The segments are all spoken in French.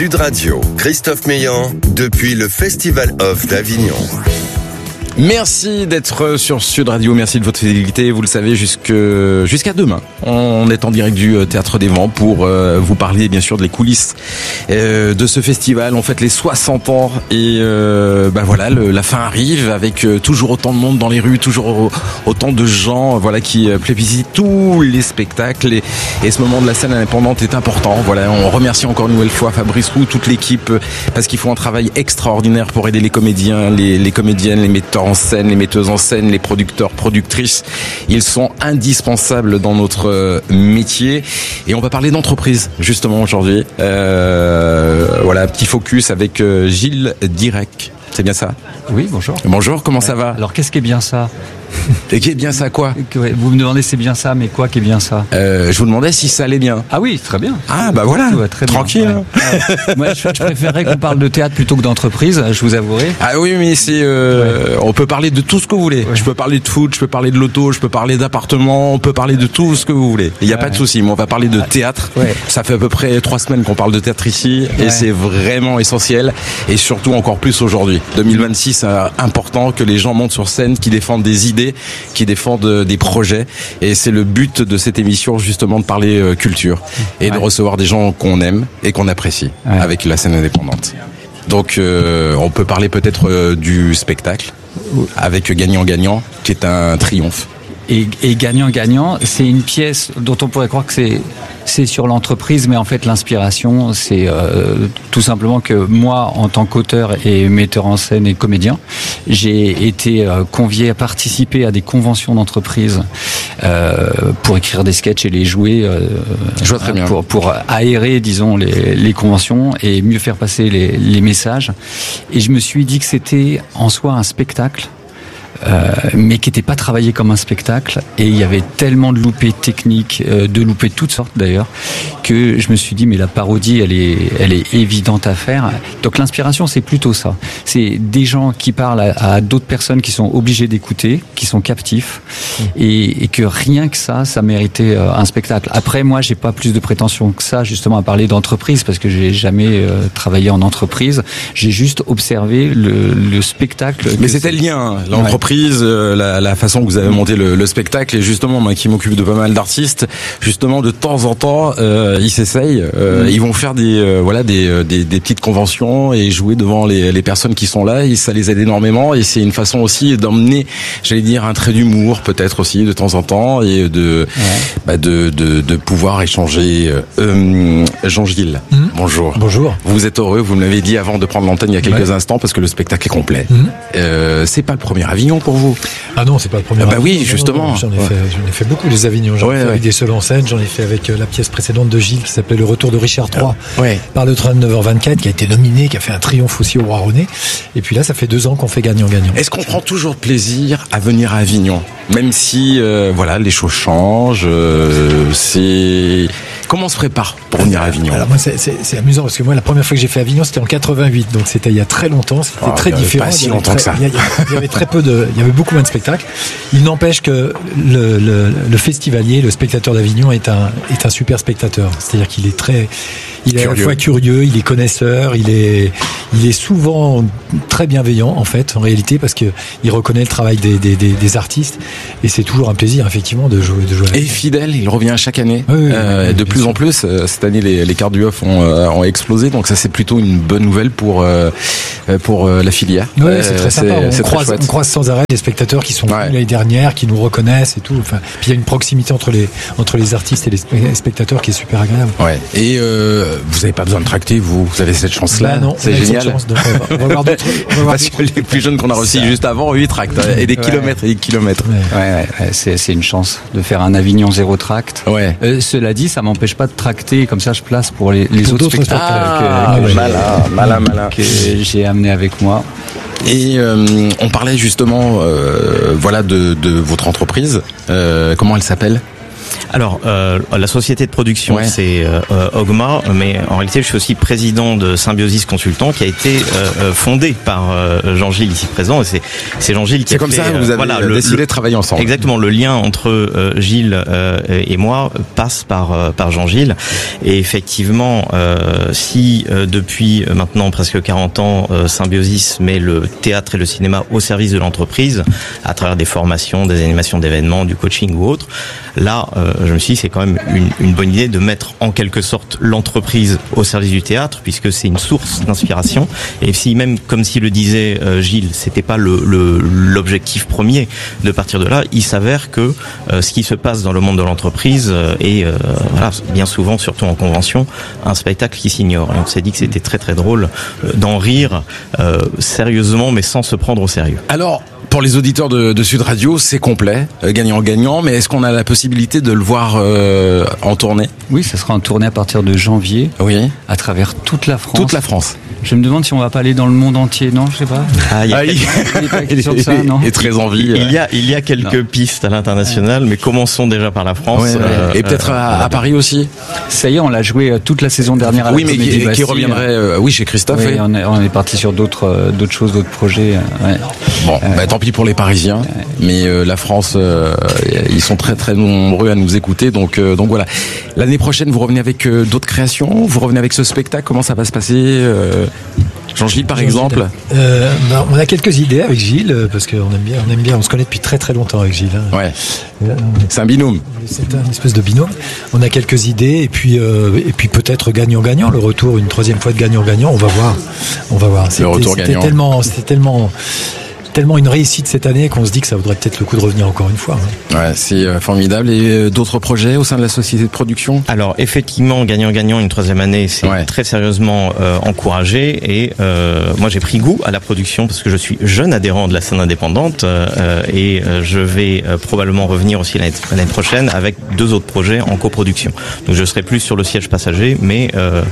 Sud Radio, Christophe Meillan, depuis le Festival Off d'Avignon. Merci d'être sur Sud Radio, merci de votre fidélité, vous le savez, jusqu'à demain. On est en direct du Théâtre des Vents pour vous parler bien sûr des coulisses de ce festival. On fête les 60 ans et voilà, la fin arrive avec toujours autant de monde dans les rues, toujours autant de gens qui plébiscitent tous les spectacles et ce moment de la scène indépendante est important. Voilà, on remercie encore une nouvelle fois Fabrice Roux, toute l'équipe, parce qu'ils font un travail extraordinaire pour aider les comédiens, les comédiennes, les metteurs en scène, les metteuses en scène, les producteurs, productrices. Ils sont indispensables dans notre métier. Et on va parler d'entreprise, justement, aujourd'hui. Petit focus avec Gilles Direc. C'est bien ça ? Oui, bonjour. Bonjour, comment ça va ? Alors, qu'est-ce qui est bien ça ? Et qui est bien ça, quoi ? Vous me demandez c'est bien ça, mais quoi qui est bien ça ? Je vous demandais si ça allait bien. Ah oui, très bien. Ah bah voilà, très tranquille. Bien. Ouais. Moi, je préférerais qu'on parle de théâtre plutôt que d'entreprise, je vous avouerai. Ah oui, mais on peut parler de tout ce que vous voulez. Ouais. Je peux parler de foot, je peux parler de l'auto, je peux parler d'appartement, on peut parler de tout ce que vous voulez. Il n'y a pas de souci, mais on va parler de théâtre. Ouais. Ça fait à peu près 3 semaines qu'on parle de théâtre ici, et c'est vraiment essentiel, et surtout encore plus aujourd'hui. 2026, c'est important que les gens montent sur scène, qui défendent des idées, qui défendent des projets, et c'est le but de cette émission, justement, de parler culture et de recevoir des gens qu'on aime et qu'on apprécie avec la scène indépendante. Donc on peut parler peut-être du spectacle avec Gagnant-Gagnant, qui est un triomphe. Et Gagnant-Gagnant, c'est une pièce dont on pourrait croire que c'est sur l'entreprise, mais en fait l'inspiration, c'est tout simplement que moi, en tant qu'auteur et metteur en scène et comédien, j'ai été convié à participer à des conventions d'entreprise pour écrire des sketchs et les jouer, je vois très bien. Pour aérer, disons, les conventions et mieux faire passer les messages. Et je me suis dit que c'était en soi un spectacle, mais qui n'était pas travaillé comme un spectacle, et il y avait tellement de loupés techniques, de loupés de toutes sortes d'ailleurs, que je me suis dit mais la parodie elle est évidente à faire. Donc l'inspiration c'est plutôt ça, c'est des gens qui parlent à d'autres personnes qui sont obligées d'écouter, qui sont captifs, et que rien que ça méritait un spectacle. Après moi j'ai pas plus de prétention que ça justement à parler d'entreprise, parce que j'ai jamais travaillé en entreprise, j'ai juste observé le spectacle. Mais c'était le lien, l'entreprise, la façon que vous avez monté le spectacle, et justement moi qui m'occupe de pas mal d'artistes, justement de temps en temps ils s'essayent, ils vont faire des petites conventions et jouer devant les personnes qui sont là, et ça les aide énormément, et c'est une façon aussi d'emmener, j'allais dire, un trait d'humour peut-être aussi de temps en temps, et de pouvoir échanger. Jean-Gilles, bonjour. Bonjour. Vous êtes heureux, vous me l'avez dit avant de prendre l'antenne il y a quelques instants, parce que le spectacle est complet. C'est pas le premier Avignon pour vous? Ah non, c'est pas le premier. Bah oui, justement. Non, j'en ai fait beaucoup les Avignons. J'en ai fait avec des seuls en scène. J'en ai fait avec la pièce précédente de Gilles qui s'appelait Le Retour de Richard III par le train de 9h24, qui a été nominé, qui a fait un triomphe aussi au Roi René. Et puis là, ça fait 2 ans qu'on fait Gagnant-Gagnant. Est-ce qu'on prend toujours de plaisir à venir à Avignon, même si les choses changent? Comment on se prépare pour venir à Avignon? Alors moi, c'est amusant, parce que moi, la première fois que j'ai fait Avignon, c'était en 88, donc c'était il y a très longtemps. C'était très différent. Pas si longtemps que ça. Il y avait il y avait beaucoup moins de spectacles. Il n'empêche que le festivalier, le spectateur d'Avignon est un super spectateur. C'est-à-dire qu'il est à la fois curieux, il est connaisseur, il est souvent très bienveillant en fait, en réalité, parce que il reconnaît le travail des artistes, et c'est toujours un plaisir effectivement de jouer. Et fidèle, il revient chaque année. De plus en plus. Cette année, les cartes du off ont explosé, donc ça c'est plutôt une bonne nouvelle pour la filière. Oui, c'est très sympa. On croise sans arrêt des spectateurs qui sont venus l'année dernière, qui nous reconnaissent et tout. Enfin, puis il y a une proximité entre les artistes et les spectateurs qui est super agréable. Ouais. Et vous n'avez pas besoin de tracter, vous avez cette chance-là. Non, c'est génial. Cette chance, donc on va voir d'autres. Parce que les plus jeunes qu'on a reçus juste avant, eux, ils tractent et des kilomètres et des kilomètres. C'est une chance de faire un Avignon 0 tract. Cela dit, ça m'empêche pas de tracter, comme ça je place pour les autres spectacles malin. Que j'ai amené avec moi. Et on parlait justement de votre entreprise. Comment elle s'appelle? Alors, la société de production, c'est Ogma, mais en réalité, je suis aussi président de Symbiosis Consultant, qui a été fondé par Jean-Gilles ici présent. Et c'est Jean-Gilles qui a fait... C'est comme ça que vous avez décidé de travailler ensemble. Exactement. Le lien entre Gilles et moi passe par Jean-Gilles. Et effectivement, si depuis maintenant presque 40 ans, Symbiosis met le théâtre et le cinéma au service de l'entreprise, à travers des formations, des animations d'événements, du coaching ou autre, là, je me suis dit, c'est quand même une bonne idée de mettre en quelque sorte l'entreprise au service du théâtre, puisque c'est une source d'inspiration. Et si même, comme s'il le disait Gilles, c'était pas l'objectif premier de partir de là, il s'avère que ce qui se passe dans le monde de l'entreprise est bien souvent, surtout en convention, un spectacle qui s'ignore. Et on s'est dit que c'était très très drôle d'en rire sérieusement, mais sans se prendre au sérieux. Alors, pour les auditeurs de Sud Radio, c'est complet, gagnant-gagnant, mais est-ce qu'on a la possibilité de le voir en tournée ? Oui, ça sera en tournée à partir de janvier, à travers toute la France. Toute la France. Je me demande si on va pas aller dans le monde entier, non, je sais pas. Il est très envie. Il y a quelques pistes à l'international, mais commençons déjà par la France. Et peut-être à Paris aussi. Ça y est, on l'a joué toute la saison dernière à la Comédie Bastille. Qui reviendrait chez Christophe. Oui, on est parti sur d'autres choses, d'autres projets. Bon, tant pis pour les Parisiens, mais la France, ils sont très très nombreux à nous écouter, donc voilà. L'année prochaine, vous revenez avec d'autres créations, vous revenez avec ce spectacle, comment ça va se passer Jean-Gilles, par exemple. On a quelques idées avec Gilles, parce qu'on aime bien, on se connaît depuis très très longtemps avec Gilles. Hein. Ouais. C'est un binôme. C'est un espèce de binôme. On a quelques idées, et puis peut-être gagnant-gagnant, le retour une troisième fois de gagnant-gagnant, on va voir. Le retour gagnant. C'était tellement une réussite cette année qu'on se dit que ça vaudrait peut-être le coup de revenir encore une fois. Ouais, c'est formidable. Et d'autres projets au sein de la société de production ? Alors effectivement, gagnant-gagnant une troisième année, c'est très sérieusement encouragé. Et moi, j'ai pris goût à la production parce que je suis jeune adhérent de la scène indépendante et je vais probablement revenir aussi l'année prochaine avec 2 autres projets en coproduction. Donc je serai plus sur le siège passager, mais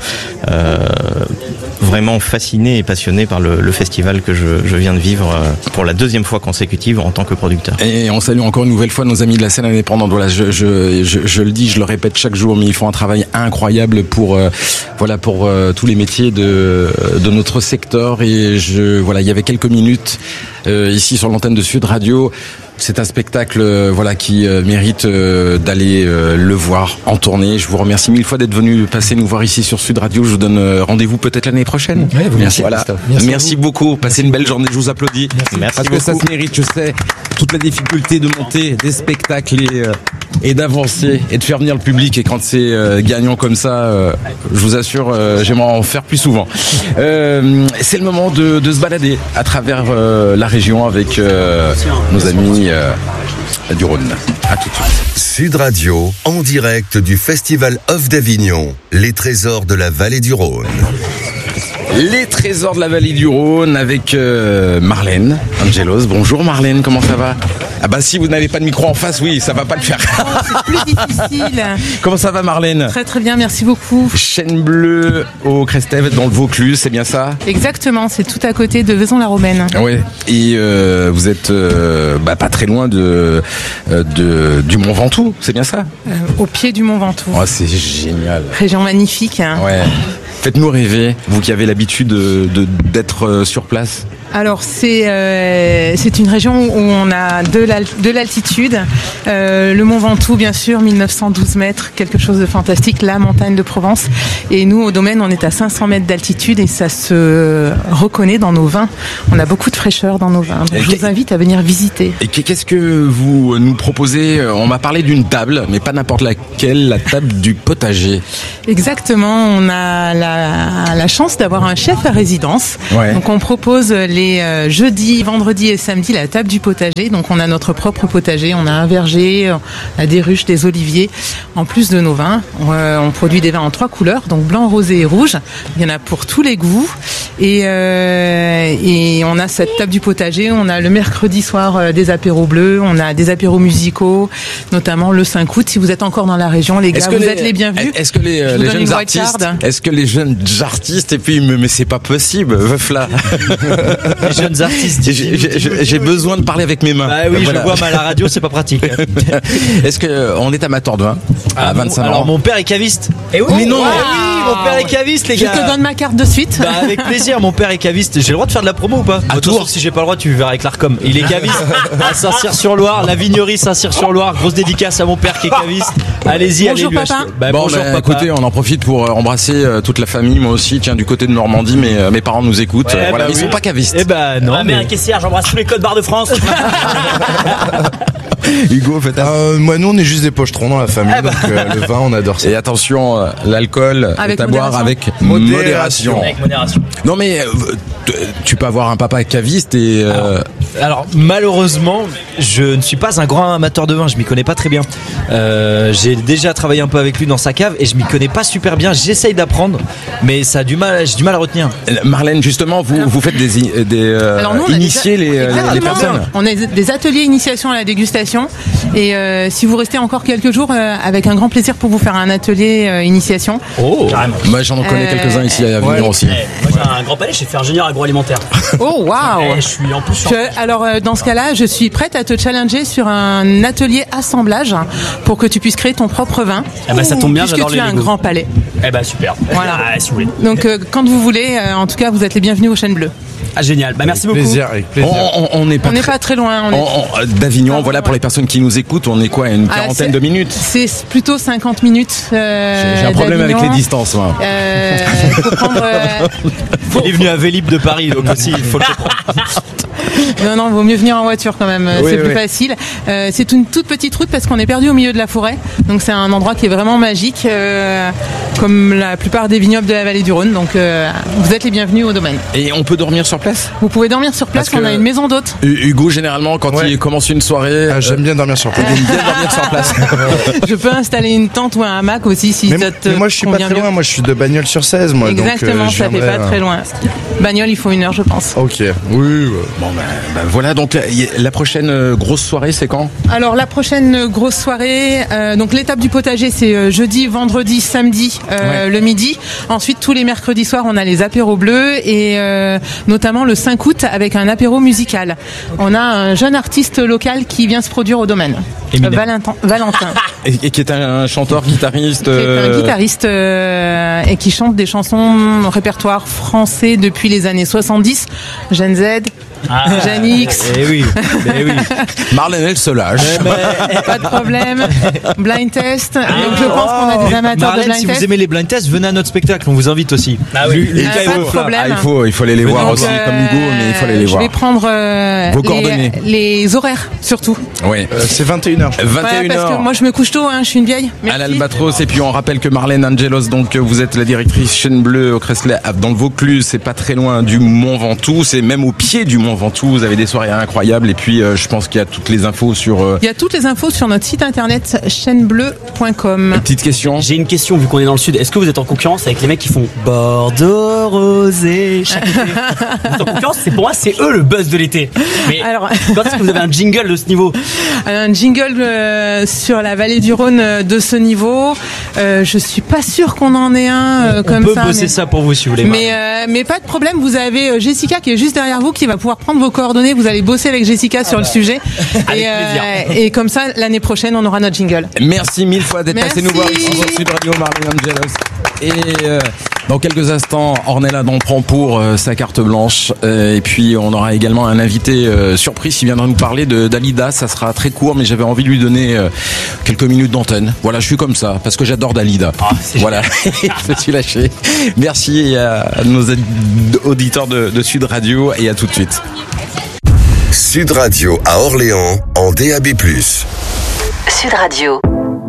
vraiment fasciné et passionné par le festival que je viens de vivre pour la 2e fois consécutive en tant que producteur. Et on salue encore une nouvelle fois nos amis de la scène indépendante. Voilà, je le dis, je le répète chaque jour, mais ils font un travail incroyable pour tous les métiers de notre secteur. Et il y avait quelques minutes ici sur l'antenne de Sud Radio. C'est un spectacle qui mérite d'aller le voir en tournée. Je vous remercie 1000 fois d'être venu passer nous voir ici sur Sud Radio. Je vous donne rendez-vous peut-être l'année prochaine. Oui, merci. Voilà. Merci beaucoup. Passez une belle journée. Je vous applaudis. Merci parce que ça se mérite. Je sais toute la difficulté de monter des spectacles et d'avancer et de faire venir le public. Et quand c'est gagnant comme ça, je vous assure, j'aimerais en faire plus souvent. C'est le moment de se balader à travers la région avec nos amis du Rhône. À tout de suite. Sud Radio, en direct du Festival Off d'Avignon, les trésors de la vallée du Rhône. Les trésors de la vallée du Rhône avec Marlène Angelos. Bonjour Marlène, comment ça va ? Ah bah si vous n'avez pas de micro en face, oui, ça va pas le faire. C'est plus difficile. Comment ça va Marlène ? Très très bien, merci beaucoup. Chêne bleu au Crestève dans le Vaucluse, c'est bien ça ? Exactement, c'est tout à côté de Vaison-la-Romaine. Ouais. Et vous êtes pas très loin du Mont Ventoux, c'est bien ça ? Au pied du Mont Ventoux. Oh, c'est génial. Région magnifique. Hein. Ouais. Faites-nous rêver, vous qui avez l'habitude d'être sur place. Alors c'est une région où on a de l'altitude, le Mont Ventoux bien sûr, 1912 mètres, quelque chose de fantastique, la montagne de Provence. Et nous au domaine on est à 500 mètres d'altitude et ça se reconnaît dans nos vins. On a beaucoup de fraîcheur dans nos vins. Donc je vous invite à venir visiter. Et qu'est-ce que vous nous proposez ? On m'a parlé d'une table, mais pas n'importe laquelle, la table du potager. Exactement, on a la chance d'avoir un chef à résidence. Ouais. Donc on propose les jeudis, vendredis et samedis la table du potager. Donc on a notre propre potager, on a un verger, on a des ruches, des oliviers. En plus de nos vins, on produit des vins en 3 couleurs, donc blanc, rosé et rouge. Il y en a pour tous les goûts. Et on a cette table du potager. On a le mercredi soir des apéros bleus. On a des apéros musicaux, notamment le 5 août. Si vous êtes encore dans la région, les gars, vous êtes les bienvenus. Est-ce que les jeunes artistes, et puis mais c'est pas possible, veuf là. Les jeunes artistes. J'ai besoin de parler avec mes mains. Bah oui, voilà. Je vois, mais à la radio, c'est pas pratique. Est-ce que on est amateur de vin à 25 ans? Alors mon père est caviste. Et oui, mais non. Oui, mon père est caviste, les gars. Je te donne ma carte de suite. Bah avec plaisir, mon père est caviste. J'ai le droit de faire de la promo ou pas? À Tours. Si j'ai pas le droit, tu verras avec l'Arcom. Il est caviste à Saint-Cyr-sur-Loire, la vignerie Saint-Cyr-sur-Loire. Grosse dédicace à mon père qui est caviste. Allez-y, bonjour, allez lui papa. acheter. Bah, bon, bonjour papa. Écoutez, on en profite pour embrasser toute la famille. Moi aussi, tiens, du côté de Normandie, mais mes parents nous écoutent. Ouais, voilà, bah ils oui. sont pas cavistes. Eh ben non. Mais un caissière, j'embrasse tous les codes barres de France. Hugo, faites moi, nous, on est juste des pochetrons dans la famille. Donc, le vin, on adore ça. Et attention, l'alcool est à boire avec modération. Avec modération. Non, mais tu peux avoir un papa caviste et. Alors malheureusement, je ne suis pas un grand amateur de vin, je m'y connais pas très bien. J'ai déjà travaillé un peu avec lui dans sa cave et je m'y connais pas super bien. J'essaye d'apprendre, mais j'ai du mal à retenir. Marlène, justement, vous faites Alors nous, initier les personnes. On a des ateliers initiation à la dégustation et si vous restez encore quelques jours, avec un grand plaisir pour vous faire un atelier initiation. Oh, moi j'en connais quelques-uns ici à Avignon aussi. Moi j'ai un grand palais, j'ai fait ingénieur agroalimentaire. Oh waouh! Je suis en plus. Alors dans ce cas-là, je suis prête à te challenger sur un atelier assemblage pour que tu puisses créer ton propre vin. Eh ben ça tombe bien, j'adore les Legos. Tu as un grand palais. Eh ben super. Voilà. Si vous voulez. Donc quand vous voulez, en tout cas, vous êtes les bienvenus aux Chênes Bleues. Ah génial. Bah merci beaucoup. Avec plaisir. On n'est pas très loin. D'Avignon, voilà, pour les personnes qui nous écoutent, on est quoi, une quarantaine de minutes? C'est plutôt 50 minutes. J'ai un problème avec les distances, moi. Faut prendre. Il est venu à Vélib de Paris, donc aussi il faut le comprendre. Non, vaut mieux venir en voiture quand même, c'est plus facile. C'est une toute petite route parce qu'on est perdu au milieu de la forêt, donc c'est un endroit qui est vraiment magique, comme la plupart des vignobles de la vallée du Rhône, donc vous êtes les bienvenus au domaine. Et on peut dormir sur place? Vous pouvez dormir sur place, on a une maison d'hôtes. Hugo, généralement, quand il commence une soirée... j'aime bien dormir sur place. J'aime bien dormir sur place. Je peux installer une tente ou un hamac aussi si ça te mais moi je suis pas très loin, moi je suis de Bagnols-sur-Cèze, moi. Exactement, donc, ça fait pas très loin. Bagnols, il faut 1 heure je pense. Ok, oui. Bon voilà, donc la prochaine grosse soirée, c'est quand? Alors la prochaine grosse soirée, donc l'étape du potager, c'est jeudi, vendredi, samedi, le midi. Ensuite, tous les mercredis soirs, on a les apéros bleus et notamment le 5 août avec un apéro musical. On a un jeune artiste local qui vient se produire au domaine. Valentin. Et qui est un chanteur, guitariste. Qui est un guitariste et qui chante des chansons répertoire français depuis les années 70. Gen Z. Gen X. Eh oui. Marlène, elle se lâche. Pas de problème. Blind test. Donc je pense qu'on a des amateurs Marlène, de blind si test. vous aimez les blind tests, venez à notre spectacle, on vous invite aussi. Pas de problème. Il faut aller les voir aussi, comme Hugo, mais il faut aller les voir. Je vais prendre vos coordonnées. Les horaires surtout. Oui. C'est 21h. 21h. Parce que moi je me couche tôt, je suis une vieille. Merci. À l'Albatros, et puis on rappelle que Marlène Angelos, donc vous êtes la directrice Chênes Bleues au Cresselet dans le Vaucluse, c'est pas très loin du Mont Ventoux, c'est même au pied du Mont Ventoux, vous avez des soirées incroyables, et puis je pense qu'il y a toutes les infos sur... Il y a toutes les infos sur notre site internet chênesbleues.com. Petite question. J'ai une question, vu qu'on est dans le sud, est-ce que vous êtes en concurrence avec les mecs qui font Bordeaux rosé chaque été? Vous êtes en concurrence, pour moi c'est eux le buzz de l'été. Mais alors, quand est-ce que vous avez un jingle de ce niveau? Un jingle sur la vallée du Rhône de ce niveau, je suis pas sûre qu'on en ait un comme ça. On peut bosser ça pour vous si vous voulez. Mais pas de problème, vous avez Jessica qui est juste derrière vous qui va pouvoir prendre vos coordonnées, vous allez bosser avec Jessica sur le sujet. Et comme ça, l'année prochaine, on aura notre jingle. Merci mille fois d'être passé nous voir ici sur Sud Radio, Marlène Angelos. Et dans quelques instants, Ornella Dampron pour sa carte blanche. Et puis on aura également un invité surprise qui viendra nous parler de Dalida. Ça sera très court, mais j'avais envie de lui donner quelques minutes d'antenne. Voilà, je suis comme ça, parce que j'adore Dalida. Voilà, je me suis lâché. Merci à nos auditeurs de Sud Radio et à tout de suite. Sud Radio à Orléans en DAB+. Sud Radio.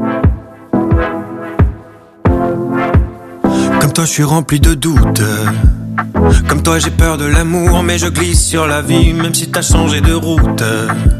Comme toi je suis rempli de doutes. Comme toi j'ai peur de l'amour, mais je glisse sur la vie même si t'as changé de route.